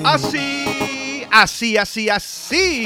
Así.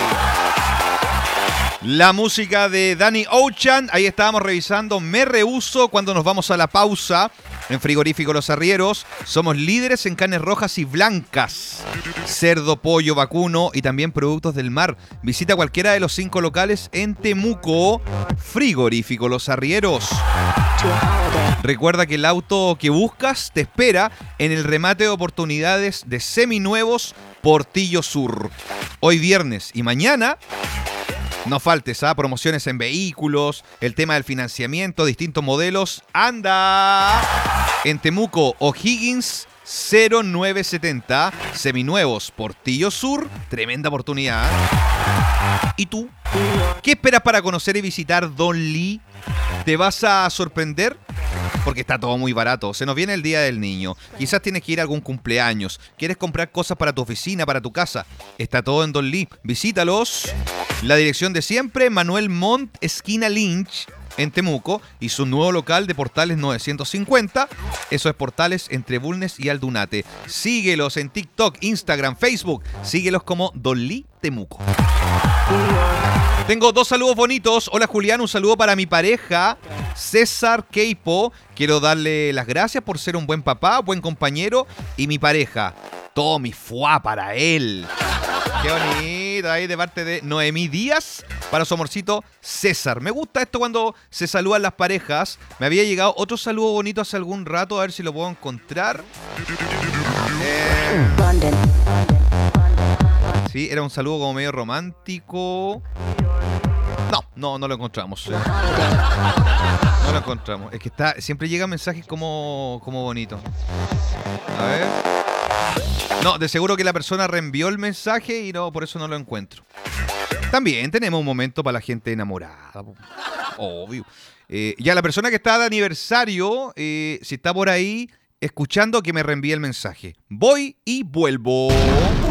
La música de Danny Ocean. Ahí estábamos revisando Me Rehuso cuando nos vamos a la pausa. En Frigorífico Los Arrieros somos líderes en carnes rojas y blancas, cerdo, pollo, vacuno y también productos del mar. Visita cualquiera de los 5 locales en Temuco. Frigorífico Los Arrieros. Recuerda que el auto que buscas te espera en el remate de oportunidades de seminuevos Portillo Sur. Hoy viernes y mañana no faltes, promociones en vehículos, el tema del financiamiento, distintos modelos. ¡Anda! En Temuco, O'Higgins 0970, seminuevos Portillo Sur, tremenda oportunidad. ¿Y tú? ¿Qué esperas para conocer y visitar Don Lee? ¿Te vas a sorprender? Porque está todo muy barato. Se nos viene el Día del Niño. Quizás tienes que ir a algún cumpleaños. ¿Quieres comprar cosas para tu oficina, para tu casa? Está todo en Don Lee. Visítalos. La dirección de siempre, Manuel Montt, esquina Lynch, en Temuco. Y su nuevo local de Portales 950. Eso es Portales entre Bulnes y Aldunate. Síguelos en TikTok, Instagram, Facebook. Síguelos como Don Lee Temuco. Tengo 2 saludos bonitos. Hola Julián, un saludo para mi pareja César Keipo. Quiero darle las gracias por ser un buen papá, buen compañero. Y mi pareja, todo mi fuá para él. Qué bonito, ahí de parte de Noemí Díaz para su amorcito César. Me gusta esto cuando se saludan las parejas. Me había llegado otro saludo bonito hace algún rato, a ver si lo puedo encontrar. Sí, era un saludo como medio romántico. No lo encontramos. No lo encontramos. Es que siempre llegan mensajes como bonitos. A ver. No, de seguro que la persona reenvió el mensaje y por eso no lo encuentro. También tenemos un momento para la gente enamorada. Obvio. Ya la persona que está de aniversario, si está por ahí escuchando, que me reenvíe el mensaje. Voy y vuelvo.